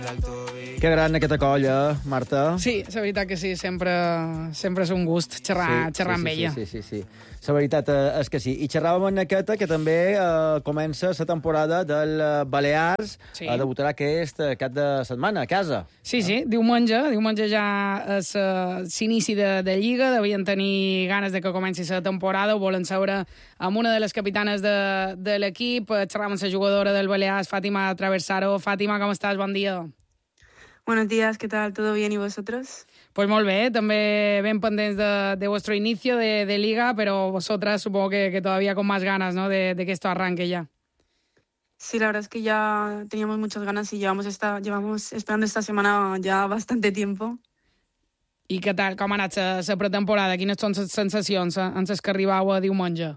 Que gran aquesta colla, Marta. Sí, la veritat que sí, sempre és un gust xerrar amb ella. Sí. La veritat és que sí. I xerràvem amb aquesta, que també comença la temporada del Balears. Sí. Debutarà aquest cap de setmana, a casa. Sí, diumenge ja és l'inici de Lliga, devien tenir ganes de que comenci la temporada, ho volen saber amb una de les capitanes de l'equip. Xerràvem amb la jugadora del Balears, Fàtima Traversaro. Fàtima, com estàs? Bon dia. Buenos días, ¿qué tal? ¿Todo bien y vosotros? Pues molt bé, també ben pendents de vuestro inicio de Liga, pero vosotras supongo que todavía con más ganas, ¿no?, de que esto arranque ya. Sí, la verdad es que ya teníamos muchas ganas y llevamos esperando esta semana ya bastante tiempo. I què tal, com ha anat la pretemporada? Quines són les sensacions en les que arribau a diumenge?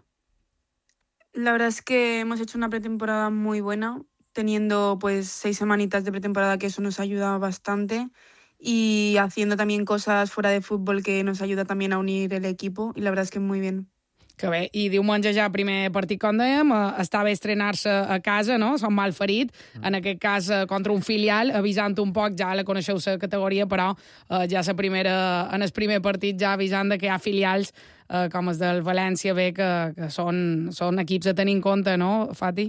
La verdad es que hemos hecho una pretemporada muy buena, teniendo pues 6 semanitas de pretemporada, que eso nos ayuda bastante, y haciendo también cosas fuera de fútbol que nos ayuda también a unir el equipo, y la verdad es que muy bien. Que bé, i diumenge ja primer partit, com dèiem, està bé estrenar-se a casa, no? Som Malferit, en aquest cas contra un filial, avisant un poc, ja la coneixeu la categoria, però ja en el primer partit ja avisant que hi ha filials com els del València, bé, que són equips a tenir en compte, no, Fati?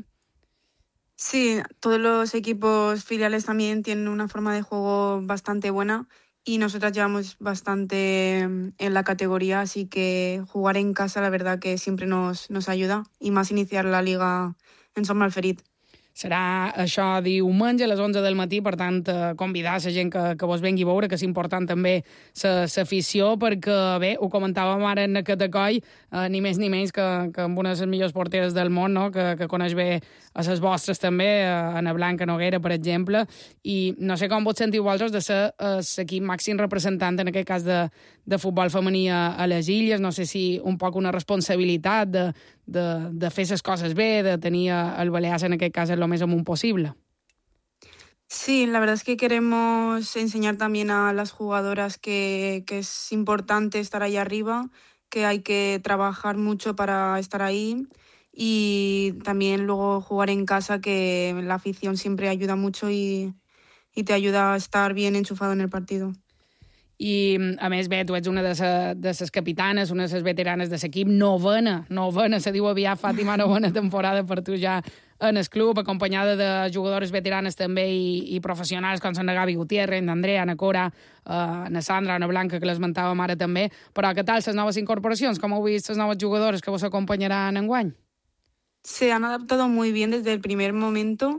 Sí, todos los equipos filiales también tienen una forma de juego bastante buena y nosotras llevamos bastante en la categoría, así que jugar en casa la verdad que siempre nos ayuda, y más iniciar la liga en Son Malferit. Serà això diumenge a les 11 del matí, per tant, convidar la gent que vos vengui a veure, que és important també l'afició, perquè, bé, ho comentàvem ara en aquest coll, ni més ni menys que amb una de les millors porteres del món, no?, que coneix bé a les vostres també, Ana Blanca Noguera, per exemple, i no sé com vos sentiu vosaltres de ser l'equip màxim representant, en aquest cas de futbol femení a les Illes, no sé si un poc una responsabilitat de fer les coses bé, de tenir el Balears en aquest cas lo més amunt posible. Sí, la verdad es que queremos enseñar también a las jugadoras que es importante estar ahí arriba, que hay que trabajar mucho para estar ahí, y también luego jugar en casa, que la afición siempre ayuda mucho y te ayuda a estar bien enchufado en el partido. I, a més, bé, tu ets una de les capitanes, una de les veteranes de l'equip, novena, se diu aviat, Fàtima, novena temporada per tu ja en el club, acompanyada de jugadores veteranes també i professionals, com són la Gavi Gutiérrez, Andrea, Ana Cora, na Sandra, Ana Blanca, que l'esmentàvem ara també. Però què tal les noves incorporacions? Com heu vist les noves jugadores que vos acompanyaran enguany? Se han adaptado muy bien desde el primer momento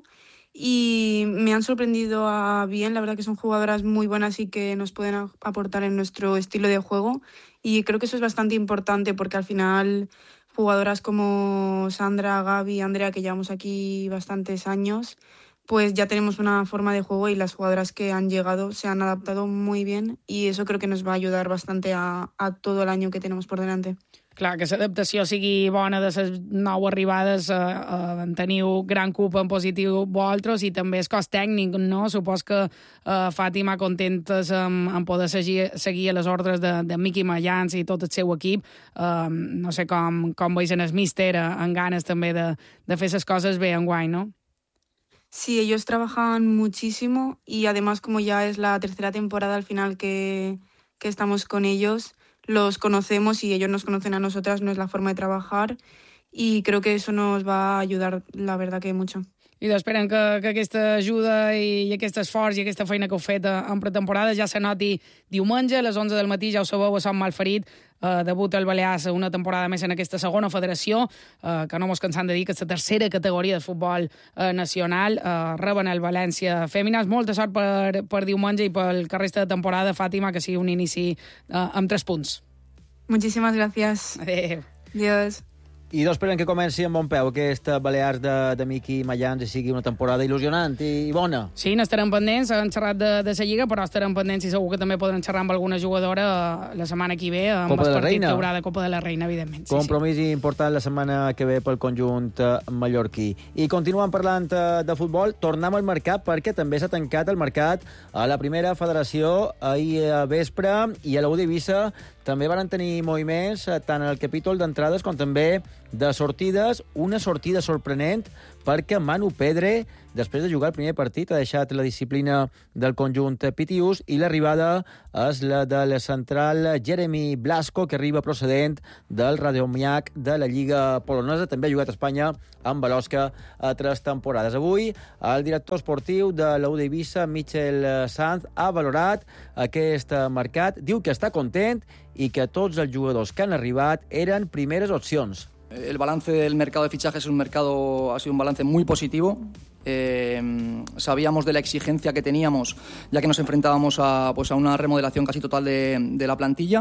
y me han sorprendido a bien. La verdad que son jugadoras muy buenas y que nos pueden aportar en nuestro estilo de juego, y creo que eso es bastante importante, porque al final jugadoras como Sandra, Gaby, Andrea, que llevamos aquí bastantes años, pues ya tenemos una forma de juego, y las jugadoras que han llegado se han adaptado muy bien, y eso creo que nos va a ayudar bastante a todo el año que tenemos por delante. Clar, que l'adaptació sigui bona de les nou arribades, teniu gran culpa en positiu vosaltres, i també el cos tècnic, no? Supos que Fàtima, contentes en poder seguir a les ordres de Miqui Mayans i tot el seu equip. No sé com veus en el míster, en ganes també de fer les coses bé enguany, no? Sí, ellos trabajan muchísimo, y además, como ya es la tercera temporada al final que estamos con ellos, los conocemos y ellos nos conocen a nosotras, no es la forma de trabajar, y creo que eso nos va a ayudar, la verdad que mucho. I esperen que aquesta ajuda i aquest esforç i aquesta feina que heu fet en pretemporada ja se noti diumenge a les 11 del matí, ja ho sabeu, a Sant Malferit, debuta el Balears una temporada més en aquesta segona federació, que no mos cansem de dir que és la tercera categoria de futbol nacional, reben el València Fèmines. Molta sort per diumenge i pel que resta de temporada, Fàtima, que sigui un inici amb 3 punts. Muchísimas gracias. Adéu. Adiós. I esperen que comenci amb bon peu aquest Balears de Miqui Mayans i sigui una temporada il·lusionant i bona. Sí, n'estarem pendents, han xerrat de la Lliga, però estarem pendents i segur que també podran xerrar amb alguna jugadora la setmana que ve, amb el partit que haurà de Copa de la Reina, evidentment. Compromís important la setmana que ve pel conjunt mallorquí. I continuem parlant de futbol, tornem al mercat, perquè també s'ha tancat el mercat a la primera federació ahir a vespre, i a l'U d'Eivissa també van tenir moviments tant en el capítol d'entrades com també de sortides, una sortida sorprenent perquè Manu Pedre, després de jugar el primer partit, ha deixat la disciplina del conjunt Pitius i l'arribada és la del central Jeremy Blasco, que arriba procedent del Radomiak de la Lliga polonesa. També ha jugat a Espanya amb Balosca a 3 temporades. Avui, el director esportiu de l'UD Eivissa, Michel Sanz, ha valorat aquest mercat, diu que està content i que tots els jugadors que han arribat eren primeres opcions. El balance del mercado de fichajes ha sido un balance muy positivo. Sabíamos de la exigencia que teníamos, ya que nos enfrentábamos a una remodelación casi total de la plantilla.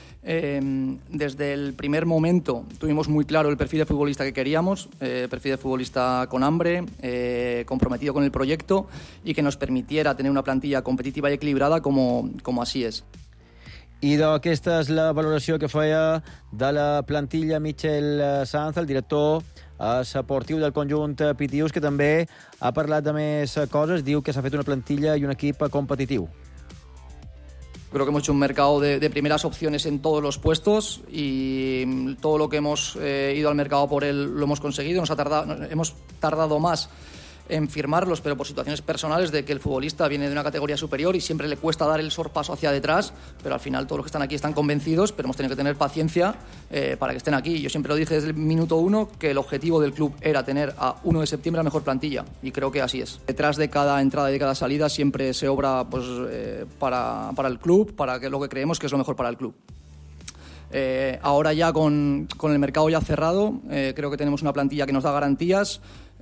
Desde el primer momento tuvimos muy claro el perfil de futbolista que queríamos, perfil de futbolista con hambre, comprometido con el proyecto y que nos permitiera tener una plantilla competitiva y equilibrada como así es. I aquesta és la valoració que feia de la plantilla Michel Sanz, el director esportiu del conjunt Pitius, que també ha parlat de més coses. Diu que s'ha fet una plantilla i un equip competitiu. Creo que hemos hecho un mercado de primeras opciones en todos los puestos y todo lo que hemos ido al mercado por él lo hemos conseguido. Hemos tardado más en firmarlos, pero por situaciones personales de que el futbolista viene de una categoría superior y siempre le cuesta dar el sorpaso hacia detrás, pero al final todos los que están aquí están convencidos, pero hemos tenido que tener paciencia para que estén aquí. Yo siempre lo dije desde el minuto 1 que el objetivo del club era tener a 1 de septiembre la mejor plantilla y creo que así es. Detrás de cada entrada y de cada salida siempre se obra para el club, para lo que creemos que es lo mejor para el club. Ahora ya con el mercado ya cerrado, creo que tenemos una plantilla que nos da garantías,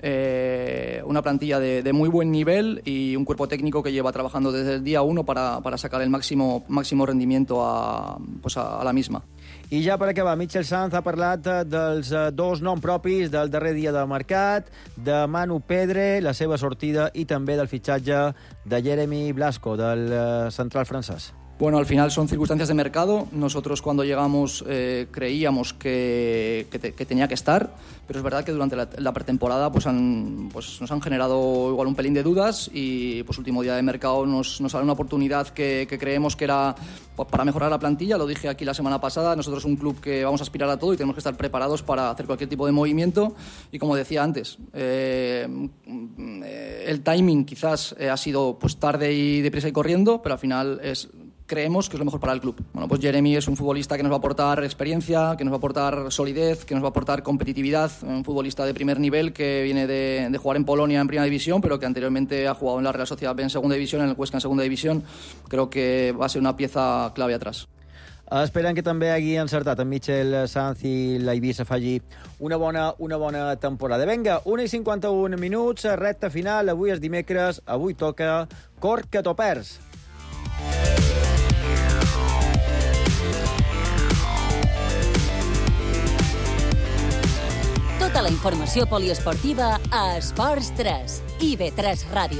una plantilla de muy buen nivel y un cuerpo técnico que lleva trabajando desde el día 1 para sacar el máximo rendimiento a la misma. I ja per acabar, Michel Sanz ha parlat dels 2 noms propis del darrer dia de mercat, de Manu Pedre, la seva sortida, i també del fitxatge de Jeremy Blasco, del central francès. Bueno, al final son circunstancias de mercado. Nosotros cuando llegamos creíamos que tenía que estar, pero es verdad que durante la pretemporada nos han generado igual un pelín de dudas y último día de mercado nos sale una oportunidad que creemos que era para mejorar la plantilla. Lo dije aquí la semana pasada, nosotros un club que vamos a aspirar a todo y tenemos que estar preparados para hacer cualquier tipo de movimiento y como decía antes, el timing quizás ha sido tarde y deprisa y corriendo, pero al final creemos que es lo mejor para el club. Bueno, pues Jeremy es un futbolista que nos va a aportar experiencia, que nos va a aportar solidez, que nos va a aportar competitividad, un futbolista de primer nivel que viene de jugar en Polonia en primera división, pero que anteriormente ha jugado en la Real Sociedad B en segunda división, en el Huesca en segunda división. Creo que va a ser una pieza clave atrás. Esperem que també hagi encertat en Michel Sanz i l'Eivissa faci una bona temporada. Vinga, 1:51 minuts, recta final. Avui és dimecres, avui toca Cor que t'ho perds. Tota la informació poliesportiva a Esports 3 i IB3 Ràdio.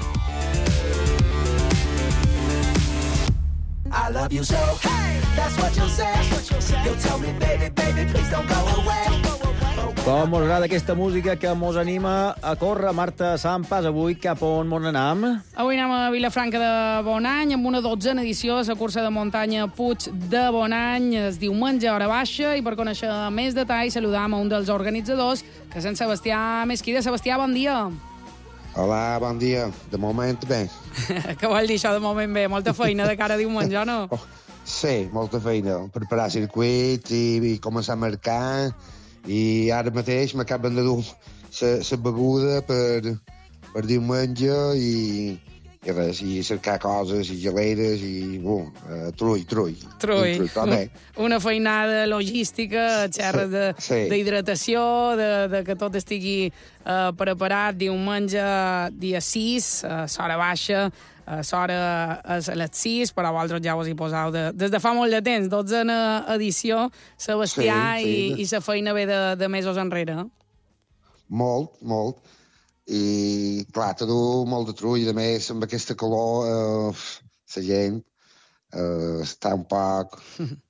I love you so, hey, that's what you'll say. You'll tell me, baby, baby, please don't go away. Com us agrada aquesta música que mos anima a córrer. Marta Sampas, avui cap on mos anam? Avui anem a Vilafranca de Bonany amb una 12a edició a la cursa de muntanya Puig de Bonany. Es diumenge a hora baixa i per conèixer més detalls saludam a un dels organitzadors, que és en Sebastià Mesquida. Sebastià, bon dia. Hola, bon dia. De moment, bé. Què vol dir això de moment bé? Molta feina de cara a diumenge, o no? Sí, molta feina. Preparar circuits i començar a marcar. I ara mateix m'acaben de dur la beguda per diumenge i res, i cercar coses i geleres i trull. Una feinada logística, xerres d'hidratació, de que tot estigui preparat diumenge dia 6, l'hora baixa, l'hora és a les 6, però vosaltres ja us hi poseu des de fa molt de temps, 12a edició, Sebastià, i la feina ve de mesos enrere. Molt. I, clar, te du molt de trull, i a més, amb aquesta calor, la gent està un poc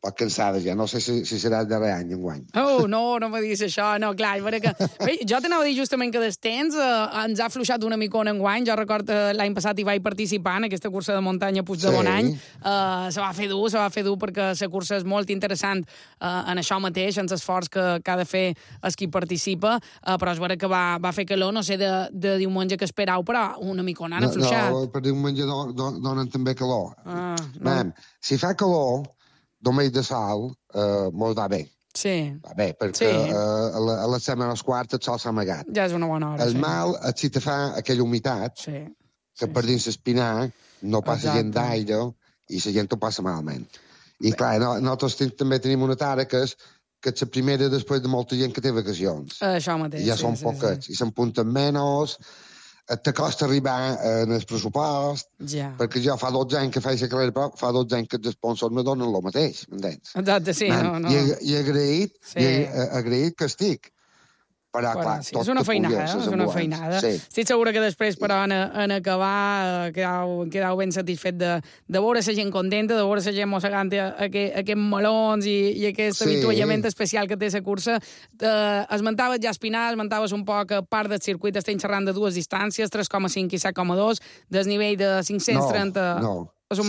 poc cansada ja. No sé si serà el darrer any, enguany. Oh, no me diguis això. No, clar, que... Bé, jo t'anava a dir justament que des temps ens ha afluixat una micona enguany. Jo recordo l'any passat hi vaig participar en aquesta cursa de muntanya Puig de Bonany. Se va fer dur perquè la cursa és molt interessant en això mateix, en l'esforç que ha de fer el qui participa, però és vera que va fer calor, no sé, de diumenge que esperau, però una micona han afluixat. No, per diumenge donen també calor. Si fa calor, diumenge de sol, mos va bé. Sí. Va bé, perquè a les 7:15 el sol s'ha amagat. Ja és una bona hora. El mal és si te fa aquella humitat, que per dins l'espinar no passa gent d'aire i la gent ho passa malament. I clar, nosaltres també tenim una tara que és la primera després de molta gent que té vacacions. Això mateix. I ja són poquets. I s'empunten menys, t'acosta arribar en el pressupost, perquè jo fa 12 anys que faig la carrera, però fa 12 anys que els sponsors me donen el mateix, m'entens? Exacte, sí. I agraït que estic. Però, clar, és una feinada, Estic segura que després, però, en acabar, quedau ben satisfet de veure la gent contenta, de veure la gent mossegant aquests melons i aquest avituallament especial que té la cursa. Esmentaves ja Espinar, esmentaves un poc part del circuit, estem xerrant de dues distàncies, 3,5 i 7,2, desnivell de 530... No,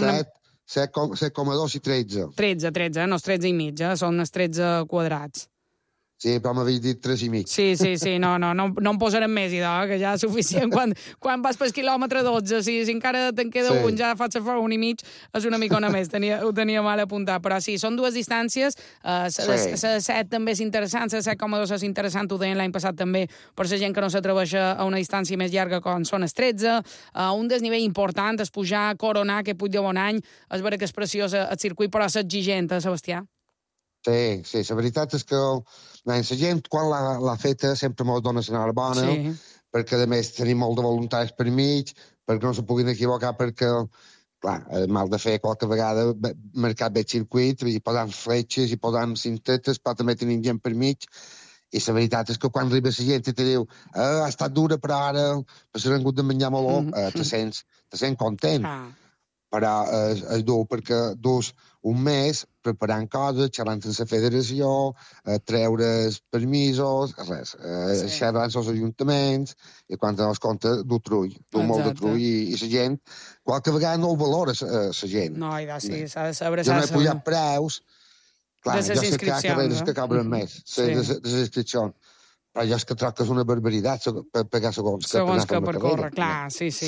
7,2 i 13. 13, no els 13 i mig, són els 13 quadrats. Sí, però m'havies dit 3 i mig. Sí, no em posarem més, idò, que ja és suficient. Quan vas pel quilòmetre 12, si encara te'n queda un, ja faig a 1 i mig, és una micona més, ho tenia mal apuntat. Però sí, són dues distàncies, la 7 també és interessant, la 7,2 és interessant, ho deien l'any passat també, per la gent que no s'atreveix a una distància més llarga com són els 13, un desnivell important, és pujar, coronar, que Puig de Bonany, és vera que és preciós el circuit, però és exigent, Sebastià? Sí, la veritat és que la gent, quan l'ha feta, sempre mos dona l'enhorabona, perquè, a més, tenim molt de voluntaris per mig, perquè no se puguin equivocar, perquè, clar, mal de fer qualque vegada marcar bé el circuit, i posant fletxes i posant cintetes, però també tenim gent per mig, i la veritat és que quan arriba la gent i te diu ha estat dura, però ara s'han hagut de menjar meló, te sents content. Però és dur perquè dus un mes preparant coses, xerrant amb la federació, treure permisos, res, xerrant amb els ajuntaments, i quan te n'has compte, du molt de trull, i la gent, qualque vegada no ho valora, la gent. No, sí, s'ha de saber... Jo no he pujat preus, clar, jo sé que hi ha carreres que cobren més, de les inscripcions, però jo és que troc que és una barbaritat per pagar segons que percorre, clar,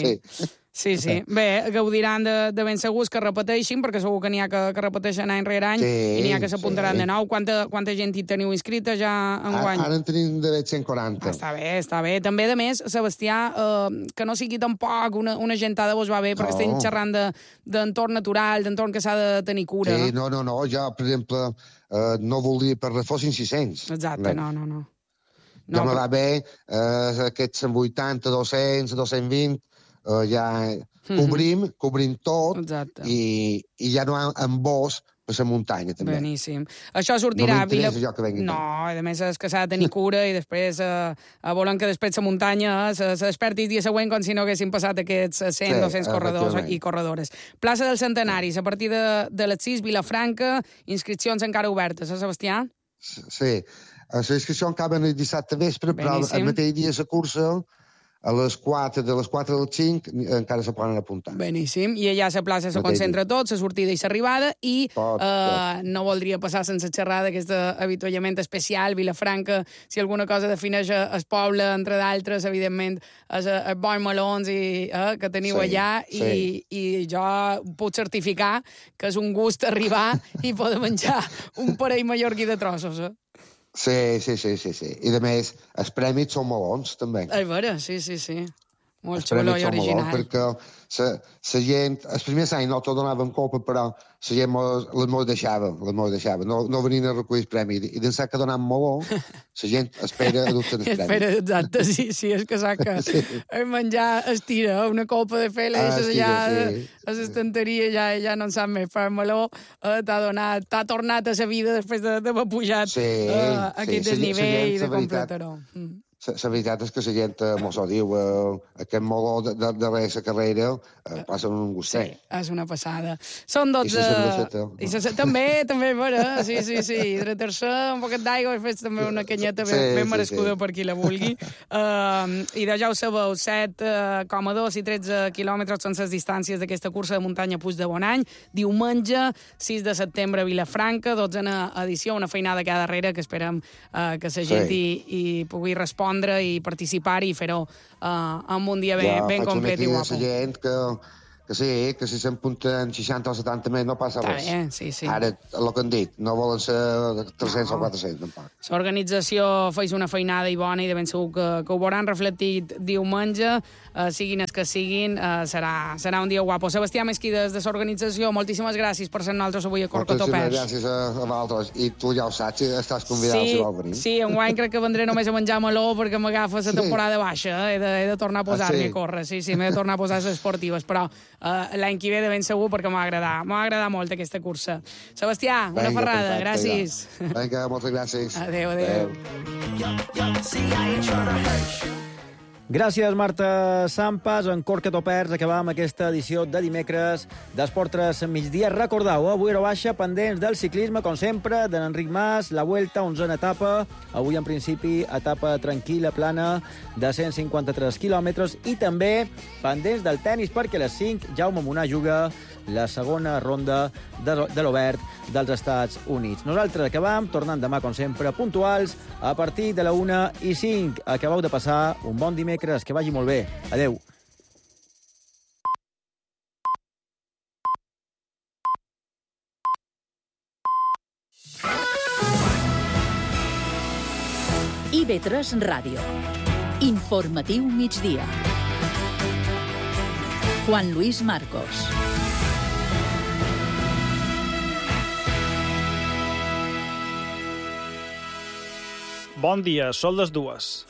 sí. Bé, gaudiran de ben segurs que repeteixin, perquè segur que n'hi ha que repeteixen any rere any, i n'hi ha que s'apuntaran de nou. Quanta gent hi teniu inscrita ja enguany? Ara en tenim de 140. Està bé. També, de més, Sebastià, que no sigui tampoc una gentada vos va bé, perquè estem xerrant d'entorn natural, d'entorn que s'ha de tenir cura. Sí, no, jo, per exemple, no voldria per res fossin 600. Exacte, no. Ja me va bé, aquests 180, 200, 220, ja cobrim tot i ja no en bos per la muntanya, també. Beníssim. Això sortirà... No m'interessa jo que vengui. No, a més és que s'ha de tenir cura i després volen que després la muntanya se desperti el dia següent com si no haguessin passat aquests 100, 200 corredors i corredores. Plaça dels Centenaris, a partir de les 6, Vilafranca, inscripcions encara obertes, Sebastià? Sí. La inscripció acaba el dissabte vespre, però el mateix dia la cursa, de les 4 al 5 encara se poden apuntar. Beníssim. I allà a la plaça se concentra tot, la sortida i l'arribada, i no voldria passar sense xerrar d'aquest avituallament especial, Vilafranca, si alguna cosa defineix el poble, entre d'altres, evidentment, els bons melons que teniu allà, i jo puc certificar que és un gust arribar i poder menjar un parell mallorquí de trossos, Sí. I, a més, els prèmits són melons, també. És vera, sí. Molt xulo i original. Perquè la gent, els primers anys no t'ho donaven copa, però la gent les mos deixava. No venien a recollir el premi. I d'ençà que donaven meló, la gent espera a dur-te el premi. Exacte, sí, és que sap que el menjar estira, una copa de fe, allà a l'estanteria ja no en sap més, però el meló t'ha tornat a la vida després d'haver pujat aquest desnivell de completar-ho. la veritat és que la gent mos ho diu, aquest moló de res a carrera passa un gustet. Sí, és una passada. Són 12... I la cervesa. També, vera, sí. Hidratar-se un poquet d'aigua i fes també una canyeta ben merescuda per qui la vulgui. I ja ho sabeu, 7,2 i 13 quilòmetres són les distàncies d'aquesta cursa de muntanya Puig de Bonany. Diumenge, 6 de setembre a Vilafranca, 12a edició, una feinada cada darrere que esperem que la gent hi pugui respondre i participar-hi i fer-ho en un dia ben complet i guapo. Ja, faig una crida a la gent que si s'empunten 60 o 70 més no passa res. Està bé, sí. Ara, el que han dit, no volen ser 300 o 400, tampoc. L'organització feix una feinada i bona i de ben segur que ho veuran reflectit diumenge, siguin els que siguin, serà un dia guapo. Sebastià Mesquí, des de l'organització, moltíssimes gràcies per ser nosaltres avui a Corcotopers. Moltíssimes gràcies a vosaltres. I tu ja ho saps, estàs convidat si vol venir. Sí, enguany crec que vendré només a menjar meló perquè m'agafa la temporada baixa. He de tornar a posar-m'hi a córrer. Sí, m'he de tornar a posar les esportives, però l'any que ve de ben segur perquè m'ha agradat molt aquesta cursa. Sebastià, una ferrada, gràcies. Vinga, moltes gràcies. Adéu. Gràcies, Marta Sampas. En Corcotopers acabam aquesta edició de dimecres d'Esport 3 migdia. Recordeu, avui a baixa, pendents del ciclisme, com sempre, de l'Enric Mas, la Vuelta, 11a etapa. Avui, en principi, etapa tranquil·la, plana, de 153 quilòmetres. I també pendents del tennis, perquè a les 5 Jaume Munà juga la segona ronda de l'Obert dels Estats Units. Nosaltres acabam tornant demà, com sempre, puntuals, a partir de la 1:05. Acabeu de passar un bon dimecres, que vagi molt bé. Adéu. IB3 Ràdio. Informatiu migdia. Juan Luis Marcos. Bon dia, són les 2.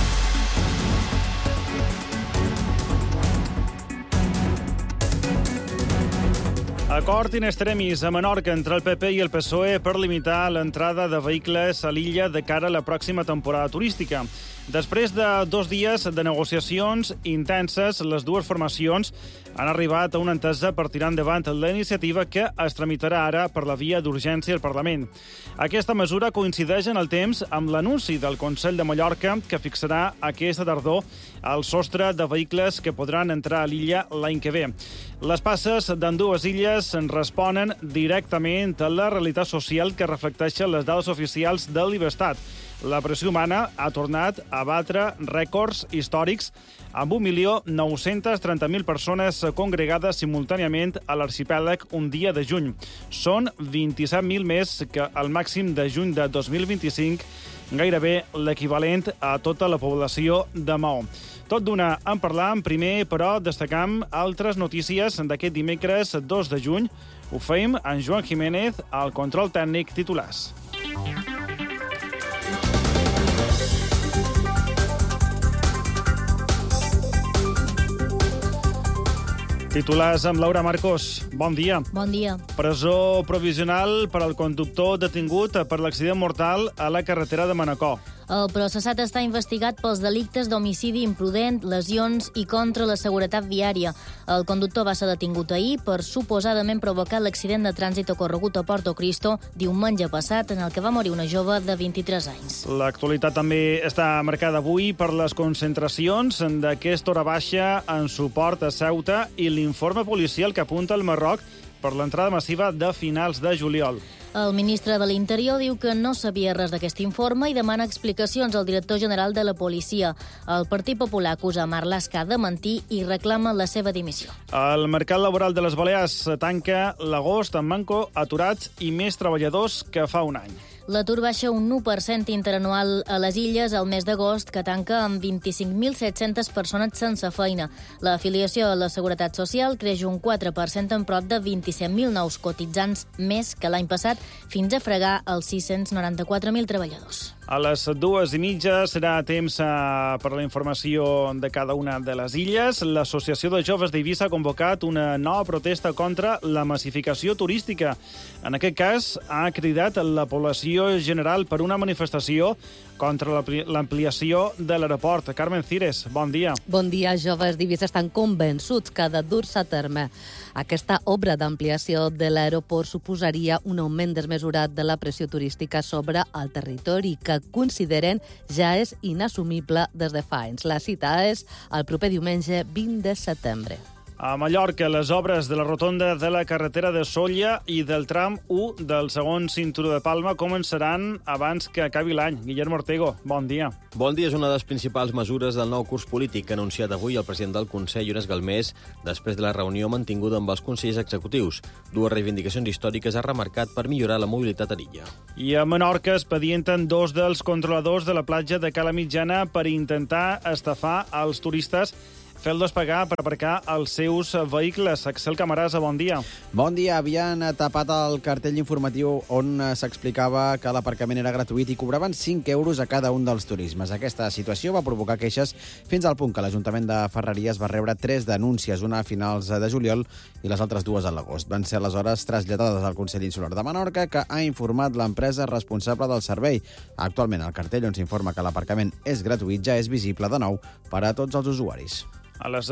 Acord in extremis a Menorca entre el PP i el PSOE per limitar l'entrada de vehicles a l'illa de cara a la pròxima temporada turística. Després de 2 dies de negociacions intenses, les dues formacions han arribat a una entesa per tirar endavant la iniciativa que es tramitarà ara per la via d'urgència al Parlament. Aquesta mesura coincideix en el temps amb l'anunci del Consell de Mallorca que fixarà aquesta tardor el sostre de vehicles que podran entrar a l'illa l'any que ve. Les passes d'ambdues illes responen directament a la realitat social que reflecteixen les dades oficials de l'Ibestat. La pressió humana ha tornat a batre rècords històrics amb 1.930.000 persones congregades simultàniament a l'arxipèlag un dia de juny. Són 27.000 més que el màxim de juny de 2025, gairebé l'equivalent a tota la població de Maó. Tot d'una en parlam, primer, però, destacam altres notícies d'aquest dimecres 2 de juny. Ho feim amb Joan Jiménez, al control tècnic titulars. Titulars amb Laura Marcos. Bon dia. Bon dia. Presó provisional per al conductor detingut per l'accident mortal a la carretera de Manacor. El processat està investigat pels delictes d'homicidi imprudent, lesions i contra la seguretat viària. El conductor va ser detingut ahir per suposadament provocar l'accident de trànsit ocorregut a Porto Cristo diumenge passat, en el que va morir una jove de 23 anys. L'actualitat també està marcada avui per les concentracions d'aquesta hora baixa en suport a Ceuta i l'informe policial que apunta al Marroc per l'entrada massiva de finals de juliol. El ministre de l'Interior diu que no sabia res d'aquest informe i demana explicacions al director general de la policia. El Partit Popular acusa Marlaska de mentir i reclama la seva dimissió. El mercat laboral de les Balears tanca l'agost amb manco, aturats i més treballadors que fa un any. L'atur baixa un 1% interanual a les Illes al mes d'agost, que tanca amb 25.700 persones sense feina. L'afiliació a la Seguretat Social creix un 4% en prop de 27.000 nous cotitzants més que l'any passat, fins a fregar els 694.000 treballadors. A les 2:30 serà temps per la informació de cada una de les illes. L'Associació de Joves d'Eivissa ha convocat una nova protesta contra la massificació turística. En aquest cas, ha cridat la població mobilització general per una manifestació contra l'ampliació de l'aeroport. Carmen Cires, bon dia. Bon dia. Joves d'Eivissa estan convençuts que ha de dur-se a terme. Aquesta obra d'ampliació de l'aeroport suposaria un augment desmesurat de la pressió turística sobre el territori, que consideren ja és inassumible des de fa anys. La cita és el proper diumenge 20 de setembre. A Mallorca, les obres de la rotonda de la carretera de Sóller i del tram 1 del segon cinturó de Palma començaran abans que acabi l'any. Guillermo Ortego, bon dia. Bon dia. És una de les principals mesures del nou curs polític que ha anunciat avui el president del Consell, Llorenç Galmés, després de la reunió mantinguda amb els consellers executius. Dues reivindicacions històriques ha remarcat per millorar la mobilitat a l'illa. I a Menorca expedienten dos dels controladors de la platja de Cala Mitjana per intentar estafar els turistes fent-los pagar per aparcar els seus vehicles. Axel Camarasa, bon dia. Bon dia. Havien tapat el cartell informatiu on s'explicava que l'aparcament era gratuït i cobraven 5 euros a cada un dels turismes. Aquesta situació va provocar queixes fins al punt que l'Ajuntament de Ferreries va rebre 3 denúncies, una a finals de juliol i les altres 2 a l'agost. Van ser aleshores traslladades al Consell Insular de Menorca, que ha informat l'empresa responsable del servei. Actualment, el cartell on s'informa que l'aparcament és gratuït ja és visible de nou per a tots els usuaris. A les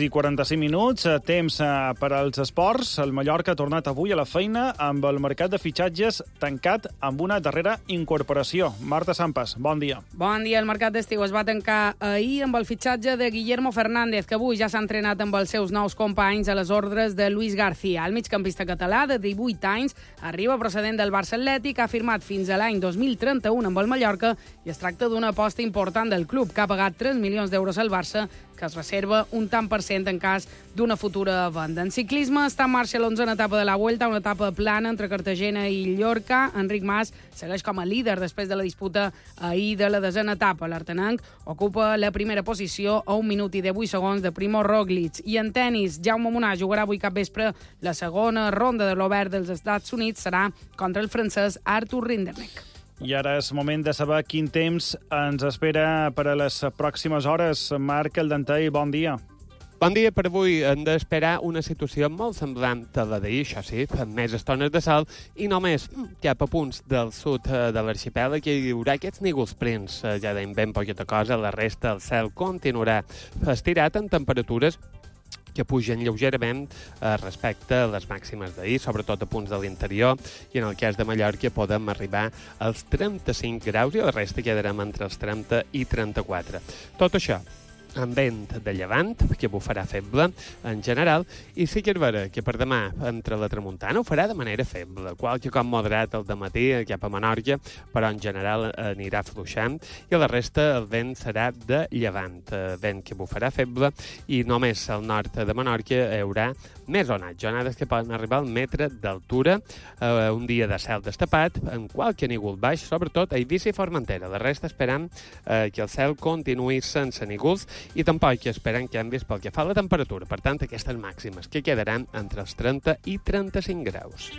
2:45, temps per als esports. El Mallorca ha tornat avui a la feina amb el mercat de fitxatges tancat amb una darrera incorporació. Marta Sampas, bon dia. Bon dia. El mercat d'estiu es va tancar ahir amb el fitxatge de Guillermo Fernández, que avui ja s'ha entrenat amb els seus nous companys a les ordres de Luis García. El migcampista català, de 18 anys, arriba procedent del Barça Atlètic, ha firmat fins a l'any 2031 amb el Mallorca i es tracta d'una aposta important del club, que ha pagat 3 milions d'euros al Barça, que es reserva un tant per cent en cas d'una futura venda. En ciclisme està en marxa l'11a etapa de la Vuelta, una etapa plana entre Cartagena i Llorca. Enric Mas segueix com a líder després de la disputa ahir de la 10a etapa. L'Artenenc ocupa la primera posició a 1 minut i 18 segons de Primo Roglic. I en tenis, Jaume Munà jugarà avui capvespre la segona ronda de l'Obert dels Estats Units. Serà contra el francès Arthur Rinderknecht. I ara és moment de saber quin temps ens espera per a les pròximes hores. Marc Eldantell, bon dia. Bon dia. Per avui hem d'esperar una situació molt semblant a la d'ahir, això sí, amb més estones de sol i només cap a punts del sud de l'arxipèlag hi haurà aquests nígols prims. Ja deim ben poqueta cosa, la resta del cel continuarà estirat en temperatures que pugen lleugerament respecte a les màximes d'ahir, sobretot a punts de l'interior, i en el cas de Mallorca podem arribar als 35 graus i la resta quedarem entre els 30 i 34. Tot això amb vent de llevant, que bufarà feble en general, i sí que és vera que per demà entre la tramuntana ho farà de manera feble, qualque cop moderat al dematí cap a Menorca, però en general anirà fluixant, i a la resta el vent serà de llevant, vent que bufarà feble, i només al nord de Menorca hi haurà més onades, onades que poden arribar al metre d'altura, un dia de cel destapat, amb qualque nígol baix, sobretot a Eivissa i Formentera. La resta esperam que el cel continuï sense nígols, i tampoc esperen canvis pel que fa a la temperatura. Per tant, aquestes màximes que quedaran entre els 30 i 35 graus.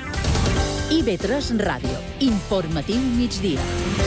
IB3 Ràdio. Informatiu migdia.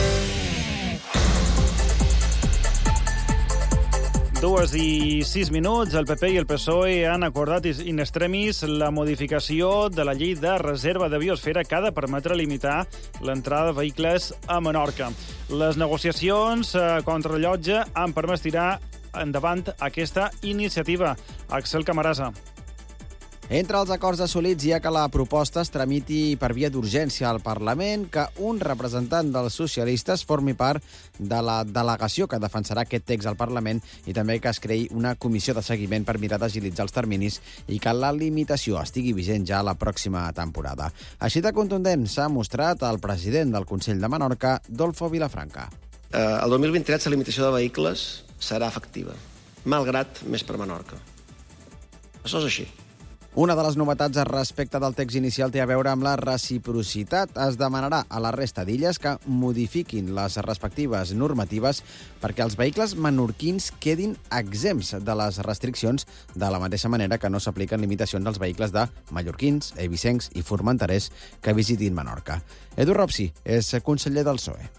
2:06. El PP i el PSOE han acordat in extremis la modificació de la llei de reserva de biosfera que ha de permetre limitar l'entrada de vehicles a Menorca. Les negociacions contra el llotge han permès tirar endavant aquesta iniciativa. Axel Camarasa. Entre els acords assolits hi ha que la proposta es tramiti per via d'urgència al Parlament, que un representant dels socialistes formi part de la delegació que defensarà aquest text al Parlament i també que es creï una comissió de seguiment per mirar d'agilitzar els terminis i que la limitació estigui vigent ja a la pròxima temporada. Així de contundent s'ha mostrat el president del Consell de Menorca, Dolfo Vilafranca. El 2023 la limitació de vehicles serà efectiva, malgrat més per Menorca. Això és així. Una de les novetats respecte del text inicial té a veure amb la reciprocitat. Es demanarà a la resta d'illes que modifiquin les respectives normatives perquè els vehicles menorquins quedin exempts de les restriccions, de la mateixa manera que no s'apliquen limitacions als vehicles de mallorquins, eivissencs i formenterers que visitin Menorca. Edu Ropsi és conseller del PSOE.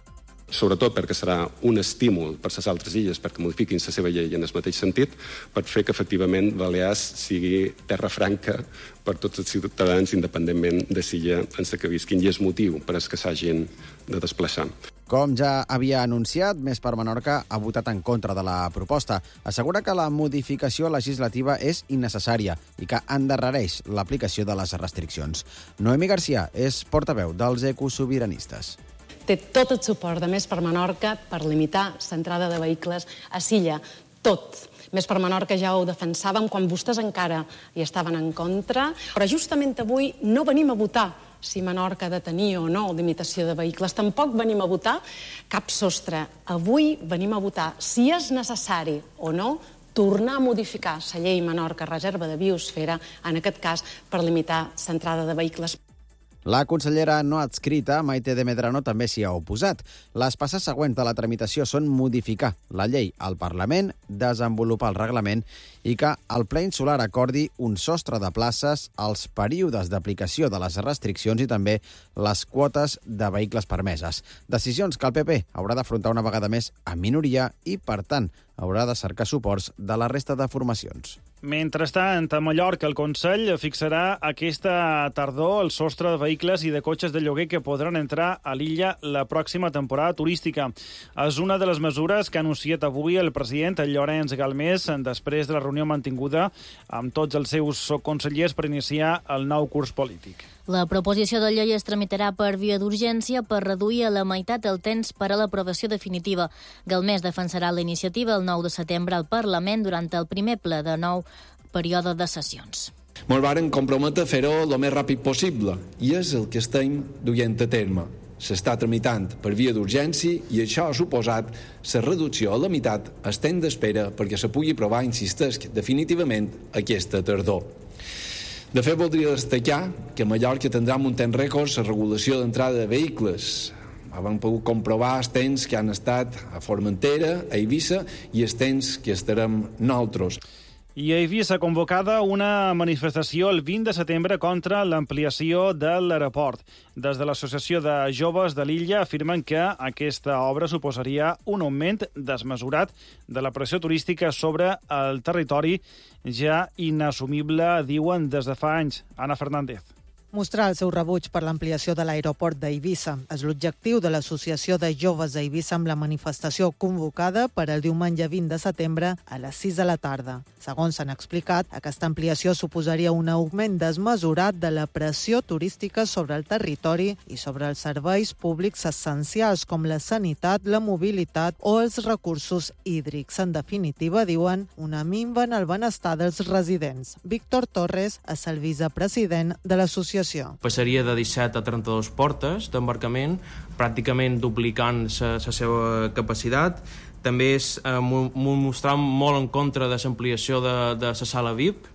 sobretot perquè serà un estímul per les altres illes perquè modifiquin la seva llei en el mateix sentit, per fer que efectivament Balears sigui terra franca per tots els ciutadans independentment de l'illa en la que visquin, i és motiu per als que s'hagin de desplaçar. Com ja havia anunciat, Més per Menorca ha votat en contra de la proposta. Assegura que la modificació legislativa és innecessària i que endarrereix l'aplicació de les restriccions. Noemi Garcia és portaveu dels ecosobiranistes. Té tot el suport de Més per Menorca per limitar l'entrada de vehicles a l'illa. Tot. Més per Menorca ja ho defensàvem quan vostès encara hi estaven en contra, però justament avui no venim a votar si Menorca ha de tenir o no limitació de vehicles. Tampoc venim a votar cap sostre. Avui venim a votar si és necessari o no tornar a modificar la llei Menorca Reserva de Biosfera, en aquest cas per limitar l'entrada de vehicles. La consellera no adscrita, Maite de Medrano, també s'hi ha oposat. Les passes següents de la tramitació són modificar la llei al Parlament, desenvolupar el reglament i que el ple insular acordi un sostre de places, els períodes d'aplicació de les restriccions i també les quotes de vehicles permeses. Decisions que el PP haurà d'afrontar una vegada més a minoria i, per tant, haurà de cercar suports de la resta de formacions. Mentrestant, a Mallorca, el Consell fixarà aquesta tardor el sostre de vehicles i de cotxes de lloguer que podran entrar a l'illa la pròxima temporada turística. És una de les mesures que ha anunciat avui el president Llorenç Galmés després de la reunió mantinguda amb tots els seus consellers per iniciar el nou curs polític. La proposició de llei es tramitarà per via d'urgència per reduir a la meitat el temps per a l'aprovació definitiva. Galmés defensarà la iniciativa el 9 de setembre al Parlament durant el primer ple de nou període de sessions. Ens vàrem comprometre a fer-ho el més ràpid possible i és el que estem duent a terme. S'està tramitant per via d'urgència i això ha suposat la reducció a la meitat el temps d'espera perquè se pugui aprovar, insistesc, definitivament aquesta tardor. De fet, voldria destacar que a Mallorca tindrem un temps rècord la regulació d'entrada de vehicles. Hem pogut comprovar els temps que han estat a Formentera, a Eivissa i els temps que estarem nosaltres. I a Eivissa convocada una manifestació el 20 de setembre contra l'ampliació de l'aeroport. Des de l'Associació de Joves de l'Illa afirmen que aquesta obra suposaria un augment desmesurat de la pressió turística sobre el territori, ja inassumible, diuen, des de fa anys. Anna Fernández. Mostrar el seu rebuig per l'ampliació de l'aeroport d'Eivissa és l'objectiu de l'Associació de Joves d'Eivissa amb la manifestació convocada per el diumenge 20 de setembre a les 6 de la tarda. Segons s'han explicat, aquesta ampliació suposaria un augment desmesurat de la pressió turística sobre el territori i sobre els serveis públics essencials com la sanitat, la mobilitat o els recursos hídrics. En definitiva, diuen, una minva en el benestar dels residents. Víctor Torres és el vicepresident de l'associació. Passaria de 17 a 32 portes d'embarcament, pràcticament duplicant la seva capacitat. També mostrant molt en contra de l'ampliació de la sala VIP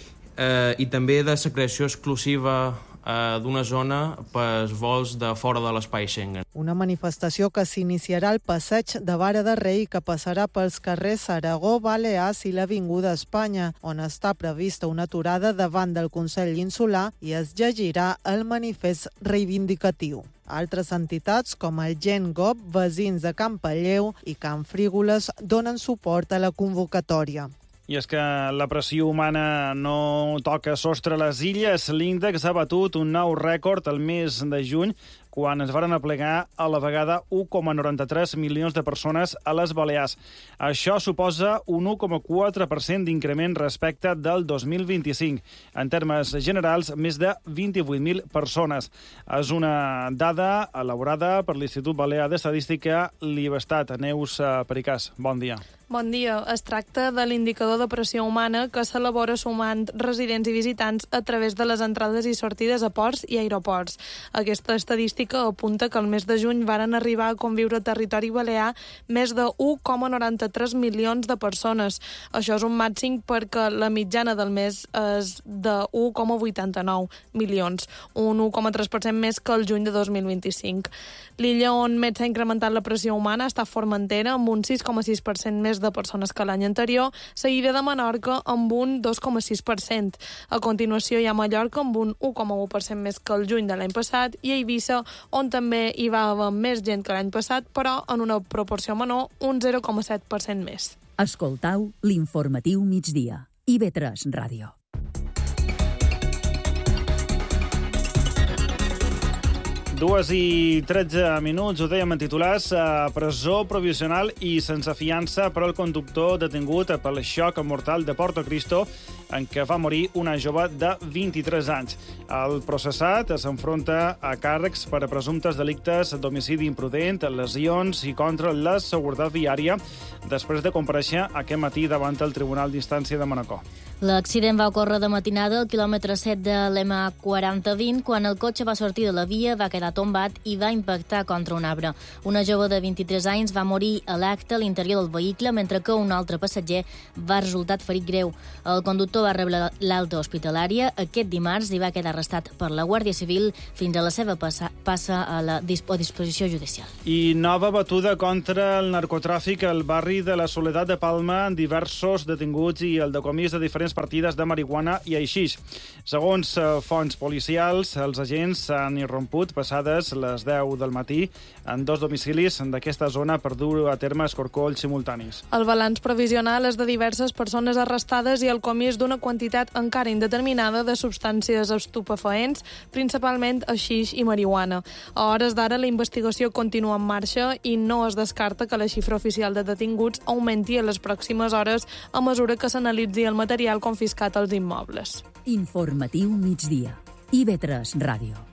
i també de la creació exclusiva d'una zona pels vols de fora de l'espai Schengen. Una manifestació que s'iniciarà al passeig de Vara de Rei, que passarà pels carrers Aragó, Balears i l'Avinguda Espanya, on està prevista una aturada davant del Consell Insular i es llegirà el manifest reivindicatiu. Altres entitats, com el Gen Gop, veïns de Can Palleu i Can Frígoles, donen suport a la convocatòria. I és que la pressió humana no toca sostre a les illes. L'índex ha batut un nou rècord el mes de juny, quan es varen aplegar a la vegada 1,93 milions de persones a les Balears. Això suposa un 1,4% d'increment respecte del 2025. En termes generals, més de 28.000 persones. És una dada elaborada per l'Institut Balear d'Estadística, l'Ibestat. Neus Pericàs, bon dia. Bon dia. Es tracta de l'indicador de pressió humana que s'elabora sumant residents i visitants a través de les entrades i sortides a ports i aeroports. Aquesta estadística apunta que el mes de juny varen arribar a conviure a territori balear més de 1,93 milions de persones. Això és un màxim perquè la mitjana del mes és de 1,89 milions, un 1,3% més que el juny de 2025. L'illa on més s'ha incrementat la pressió humana està Formentera, amb un 6,6% més de persones que l'any anterior, seguida de Menorca amb un 2,6%. A continuació hi ha Mallorca amb un 1,1% més que el juny de l'any passat i a Eivissa on també hi va haver més gent que l'any passat, però en una proporció menor, un 0,7% més. Escoltau l'informatiu migdia. IB3 Ràdio. 2:13, ho dèiem en titulars, presó provisional i sense fiança per al conductor detingut pel xoc mortal de Porto Cristo, en què va morir una jove de 23 anys. El processat s'enfronta a càrrecs per a presumptes delictes d'homicidi imprudent, lesions i contra la seguretat viària, després de comparèixer aquest matí davant el Tribunal d'Instància de Manacor. L'accident va ocórrer de matinada al quilòmetre 7 de l'M4020, quan el cotxe va sortir de la via, va quedar tombat i va impactar contra un arbre. Una jove de 23 anys va morir a l'acte a l'interior del vehicle, mentre que un altre passatger va resultar ferit greu. El conductor va rebre l'alta hospitalària aquest dimarts i va quedar arrestat per la Guàrdia Civil fins a la seva passa a disposició judicial. I nova batuda contra el narcotràfic al barri de la Soledat de Palma, amb diversos detinguts i el decomís de diferents partides de marihuana i haixix. Segons fonts policials, els agents s'han irromput passades les 10 del matí en 2 domicilis d'aquesta zona per dur a terme escorcolls simultanis. El balanç provisional és de diverses persones arrestades i el comís d'una quantitat encara indeterminada de substàncies estupefaents, principalment haixix i marihuana. A hores d'ara, la investigació continua en marxa i no es descarta que la xifra oficial de detinguts augmenti en les pròximes hores a mesura que s'analitzi el material confiscat als immobles. Informatiu migdia. IB3 Ràdio.